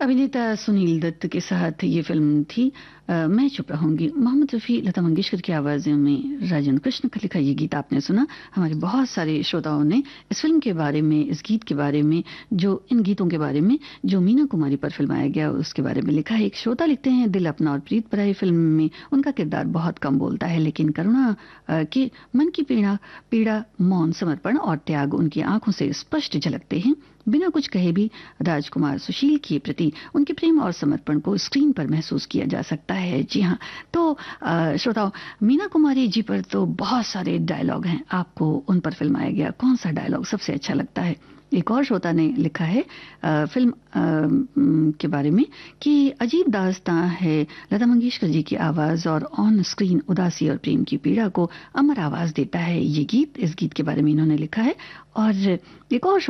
अभिनेता सुनील दत्त के साथ ये फिल्म थी मैं चुप रहूंगी। मोहम्मद रफ़ी, लता मंगेशकर की आवाज़ों में राजेंद्र कृष्ण का लिखा ये गीत आपने सुना। हमारे बहुत सारे श्रोताओं ने इस फिल्म के बारे में, इस गीत के बारे में, इन गीतों के बारे में जो मीना कुमारी पर फिल्माया गया उसके बारे में लिखा है। एक श्रोता लिखते हैं, दिल अपना और प्रीत पराई फिल्म में उनका किरदार बहुत कम बोलता है, लेकिन करुणा के मन की पीड़ा, मौन, समर्पण और त्याग उनकी आंखों से स्पष्ट झलकते हैं। बिना कुछ कहे भी राजकुमार सुशील के प्रति उनके प्रेम और समर्पण को स्क्रीन पर महसूस किया जा सकता है। जी हाँ, तो श्रोताओ, मीना कुमारी जी पर तो बहुत सारे डायलॉग हैं। आपको उन पर फिल्माया गया कौन सा डायलॉग सबसे अच्छा लगता है? एक और श्रोता ने लिखा है फिल्म के बारे में कि अजीब दास्तां है, लता मंगेशकर जी की आवाज़ और ऑन स्क्रीन उदासी और प्रेम की पीड़ा को अमर आवाज़ देता है ये गीत। इस गीत के बारे में इन्होंने लिखा है। और एक और